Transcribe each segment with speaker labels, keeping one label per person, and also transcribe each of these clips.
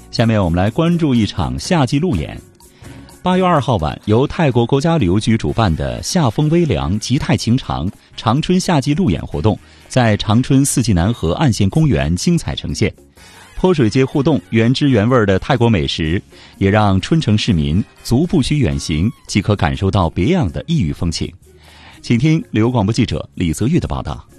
Speaker 1: 下面我们来关注一场夏季路演。8月2号晚，由泰国国家旅游局主办的夏风微凉极泰情长长春夏季路演活动，在长春四季南河岸线公园精彩呈现。泼水节互动，原汁原味的泰国美食，也让春城市民足不需远行即可感受到别样的异域风情。请听旅游广播记者李泽玉的报道。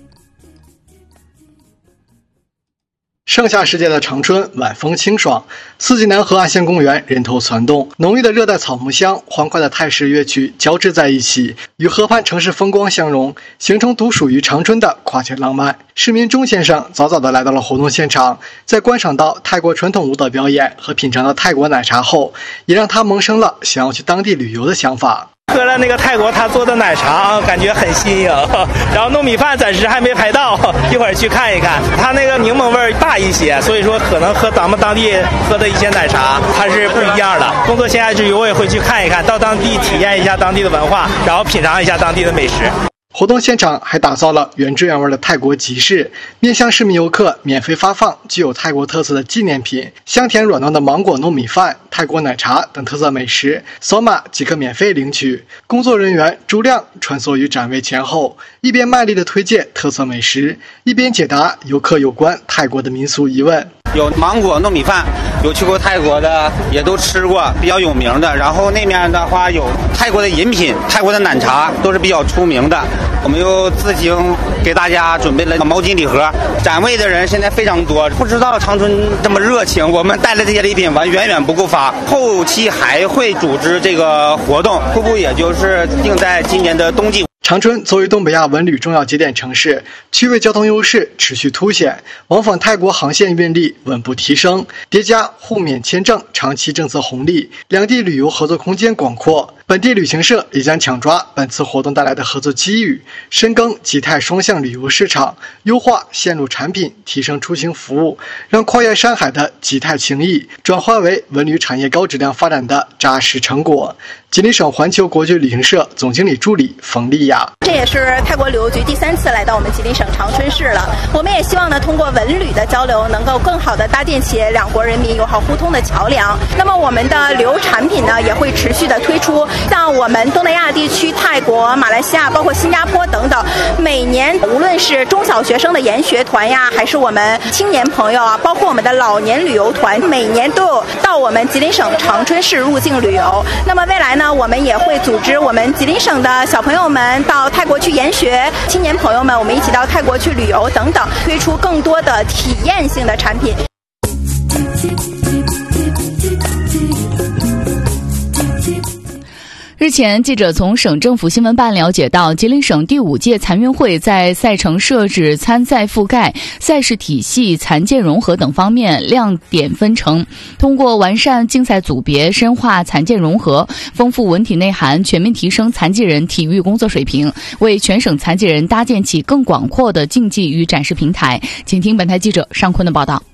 Speaker 2: 盛夏时节的长春晚风清爽，四季南河岸线公园人头攒动，浓郁的热带草木香，欢快的泰式乐曲交织在一起，与河畔城市风光相融，形成独属于长春的跨界浪漫。市民钟先生早早地来到了活动现场，在观赏到泰国传统舞蹈表演和品尝到泰国奶茶后，也让他萌生了想要去当地旅游的想法。
Speaker 3: 喝了那个泰国他做的奶茶，感觉很新颖。然后糯米饭暂时还没拍到，一会儿去看一看。它那个柠檬味大一些，所以说可能和咱们当地喝的一些奶茶它是不一样的。工作闲暇之余我也会去看一看，到当地体验一下当地的文化，然后品尝一下当地的美食。
Speaker 2: 活动现场还打造了原汁原味的泰国集市，面向市民游客免费发放具有泰国特色的纪念品，香甜软糯的芒果糯米饭、泰国奶茶等特色美食，扫码即可免费领取。工作人员朱亮穿梭于展位前后，一边卖力地推荐特色美食，一边解答游客有关泰国的民俗疑问。
Speaker 4: 有芒果糯米饭，有去过泰国的也都吃过，比较有名的。然后那面的话有泰国的饮品，泰国的奶茶都是比较出名的。我们又自行给大家准备了毛巾礼盒，展位的人现在非常多，不知道长春这么热情，我们带来这些礼品远远不够发，后期还会组织这个活动，初步也就是定在今年的冬季。
Speaker 2: 长春作为东北亚文旅重要节点城市，区位交通优势持续凸显，往返泰国航线运力稳步提升，叠加互免签证长期政策红利，两地旅游合作空间广阔。本地旅行社也将抢抓本次活动带来的合作机遇，深耕极泰双向旅游市场，优化线路产品，提升出行服务，让跨越山海的极泰情谊转化为文旅产业高质量发展的扎实成果。吉林省环球国际旅行社总经理助理冯丽雅：
Speaker 5: 这也是泰国旅游局第3次来到我们吉林省长春市了。我们也希望呢，通过文旅的交流，能够更好的搭建起两国人民友好互通的桥梁。那么我们的旅游产品呢，也会持续的推出。像我们东南亚地区、泰国、马来西亚，包括新加坡等等，每年无论是中小学生的研学团呀，还是我们青年朋友啊，包括我们的老年旅游团，每年都有到我们吉林省长春市入境旅游。那么未来呢，我们也会组织我们吉林省的小朋友们到泰国去研学，青年朋友们我们一起到泰国去旅游等等，推出更多的体验性的产品。
Speaker 6: 日前，记者从省政府新闻办了解到，吉林省第5届残运会在赛程设置、参赛覆盖、赛事体系、残健融合等方面亮点纷呈。通过完善竞赛组别，深化残健融合，丰富文体内涵，全面提升残疾人体育工作水平，为全省残疾人搭建起更广阔的竞技与展示平台。请听本台记者尚坤的报道。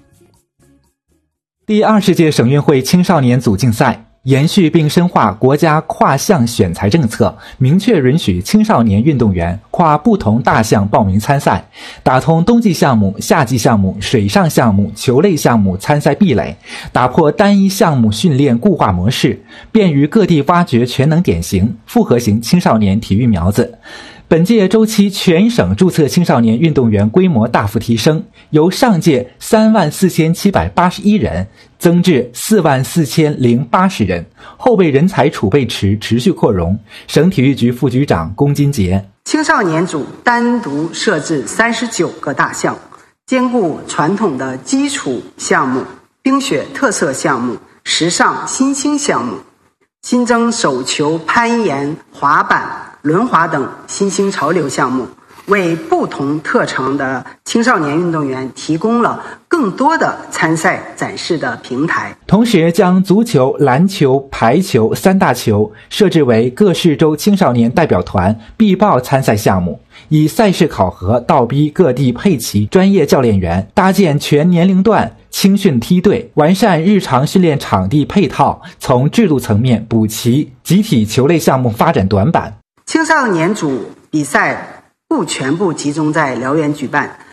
Speaker 7: 第20届省运会青少年组竞赛延续并深化国家跨项选材政策，明确允许青少年运动员跨不同大项报名参赛，打通冬季项目、夏季项目、水上项目、球类项目参赛壁垒，打破单一项目训练固化模式，便于各地挖掘全能典型、复合型青少年体育苗子。本届周期全省注册青少年运动员规模大幅提升，由上届34781人增至44080人，后备人才储备池持续扩容。省体育局副局长龚金杰：
Speaker 8: 青少年组单独设置39个大项，兼顾传统的基础项目、冰雪特色项目、时尚新兴项目，新增手球、攀岩、滑板、轮滑等新兴潮流项目，为不同特长的青少年运动员提供了更多的参赛展示的平台。
Speaker 7: 同时将足球、篮球、排球3大球设置为各市州青少年代表团必报参赛项目，以赛事考核倒逼各地配齐专业教练员，搭建全年龄段青训梯队，完善日常训练场地配套，从制度层面补齐集体球类项目发展短板。
Speaker 8: 青少年组比赛不全部集中在辽源举办，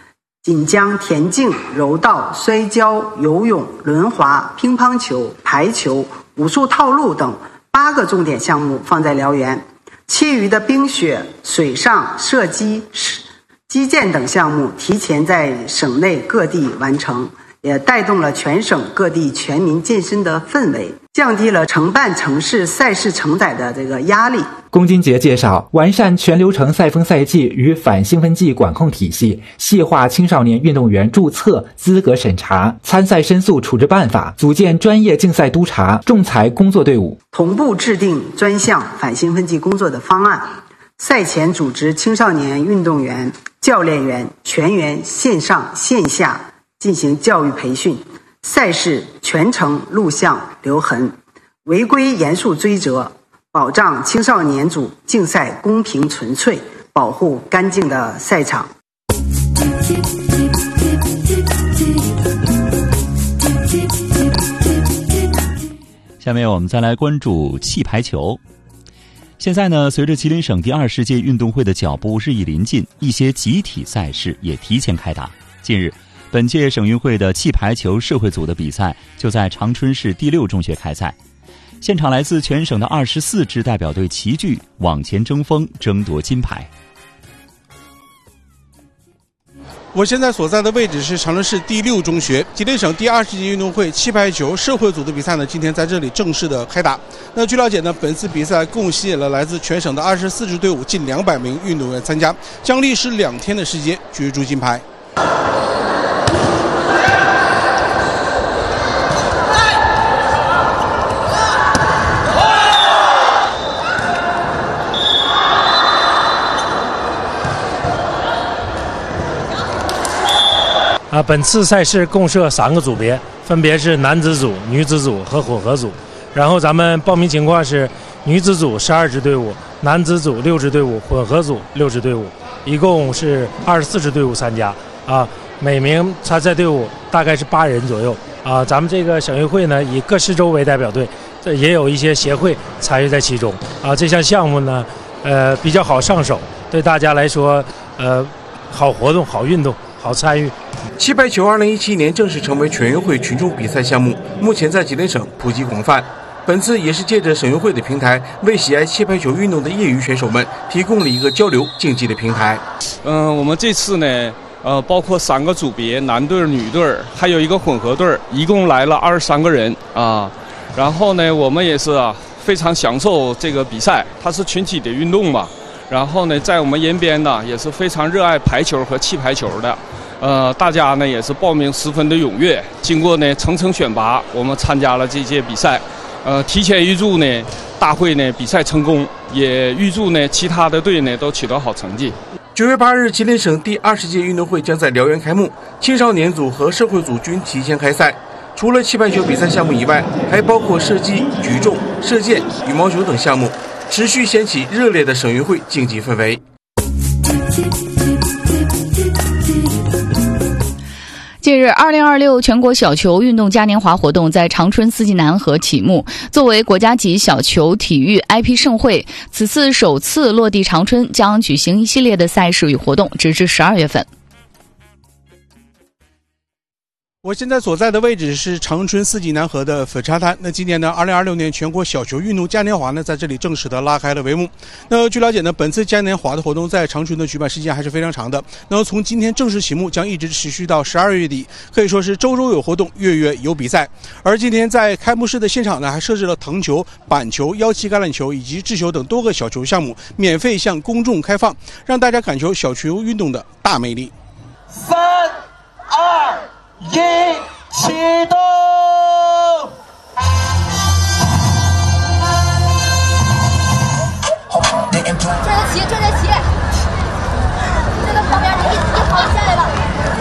Speaker 8: 仅将田径、柔道、摔跤、游泳、轮滑、乒乓球、排球、武术套路等8个重点项目放在辽源，其余的冰雪、水上、射击、击剑等项目提前在省内各地完成，也带动了全省各地全民健身的氛围，降低了承办城市赛事承载的这个压力。
Speaker 7: 龚金杰介绍，完善全流程赛风赛季与反兴奋剂管控体系，细化青少年运动员注册、资格审查、参赛申诉处置办法，组建专业竞赛督查、仲裁工作队伍，
Speaker 8: 同步制定专项反兴奋剂工作的方案。赛前组织青少年运动员、教练员全员线上线下进行教育培训，赛事全程录像留痕，违规严肃追责，保障青少年组竞赛公平纯粹，保护干净的赛场。
Speaker 1: 下面我们再来关注气排球。现在呢，随着吉林省第20届运动会的脚步日益临近，一些集体赛事也提前开打。近日，本届省运会的气排球社会组的比赛就在长春市第6中学开赛，现场来自全省的24支代表队齐聚，往前争锋，争夺金牌。
Speaker 9: 我现在所在的位置是长春市第6中学，吉林省第20届运动会气排球社会组的比赛呢，今天在这里正式的开打。那据了解呢，本次比赛共吸引了来自全省的24支队伍近200名运动员参加，将历时2天的时间角逐金牌。
Speaker 10: 本次赛事共设3个组别，分别是男子组、女子组和混合组。然后咱们报名情况是：女子组12支队伍，男子组6支队伍，混合组6支队伍，一共是24支队伍参加。每名参赛队伍大概是8人左右。咱们这个省运会呢，以各市州为代表队，也有一些协会参与在其中。这项项目呢，比较好上手，对大家来说，好活动、好运动、好参与。
Speaker 9: 气排球2017年正式成为全运会群众比赛项目，目前在吉林省普及广泛。本次也是借着省运会的平台，为喜爱气排球运动的业余选手们提供了一个交流竞技的平台。
Speaker 11: 我们这次呢，包括3个组别，男队、女队，还有一个混合队，一共来了23个人啊。然后呢，我们也是非常享受这个比赛，它是群体的运动嘛。然后呢，在我们延边呢，也是非常热爱排球和气排球的。大家呢也是报名十分的踊跃，经过呢层层选拔，我们参加了这届比赛。提前预祝呢大会呢比赛成功，也预祝呢其他的队呢都取得好成绩。
Speaker 9: 9月8日，吉林省第20届运动会将在辽源开幕，青少年组和社会组均提前开赛。除了气排球比赛项目以外，还包括射击、举重、射箭、羽毛球等项目，持续掀起热烈的省运会竞技氛围。
Speaker 6: 近日，2026全国小球运动嘉年华活动在长春四季南河启幕。作为国家级小球体育 IP 盛会，此次首次落地长春，将举行一系列的赛事与活动，直至12月份。
Speaker 9: 我现在所在的位置是长春四季南河的粉沙滩。那今年呢，2026年全国小球运动嘉年华呢，在这里正式的拉开了帷幕。那据了解呢，本次嘉年华的活动在长春的举办时间还是非常长的。那么从今天正式启幕，将一直持续到12月底，可以说是周周有活动，月月有比赛。而今天在开幕式的现场呢，还设置了藤球、板球、腰旗橄榄球以及掷球等多个小球项目，免费向公众开放，让大家感受小球运动的大魅力。
Speaker 12: 3、2、1，启动！
Speaker 13: 转着骑，转着骑，这个旁边你跑下来吧。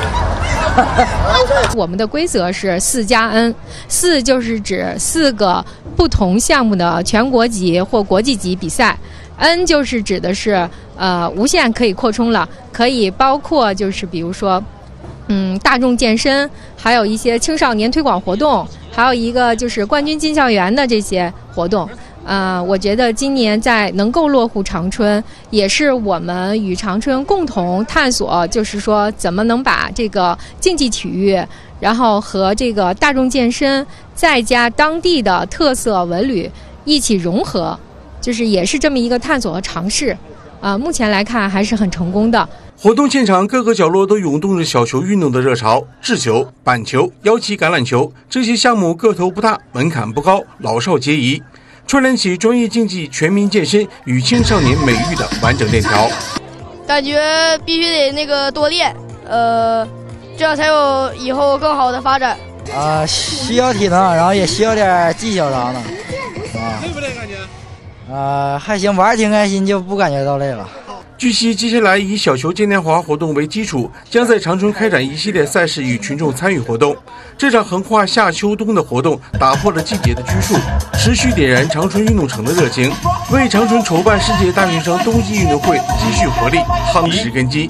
Speaker 14: 我们的规则是4+N，4就是指4个不同项目的全国级或国际级比赛。N 就是指的是无限可以扩充了，可以包括就是比如说。大众健身，还有一些青少年推广活动，还有一个就是冠军进校园的这些活动。 我觉得今年能够落户长春，也是我们与长春共同探索，就是说怎么能把这个竞技体育，然后和这个大众健身，再加当地的特色文旅一起融合，就是也是这么一个探索和尝试。目前来看还是很成功的。
Speaker 9: 活动现场各个角落都涌动着小球运动的热潮，掷球、板球、腰旗橄榄球这些项目个头不大，门槛不高，老少皆宜，串联起专业竞技、全民健身与青少年美育的完整链条。
Speaker 15: 感觉必须得多练，这样才有以后更好的发展。
Speaker 16: 需要体能，然后也需要点技巧啥的。
Speaker 9: 累不累感觉？
Speaker 16: 还行，玩挺开心，就不感觉到累了。
Speaker 9: 据悉，接下来以小球嘉年华活动为基础，将在长春开展一系列赛事与群众参与活动。这场横跨夏秋冬的活动打破了季节的拘束，持续点燃长春运动城的热情，为长春筹办世界大学生冬季运动会积蓄活力，夯实根基。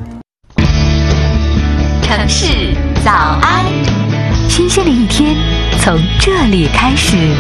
Speaker 17: 城市早安，新鲜的一天从这里开始。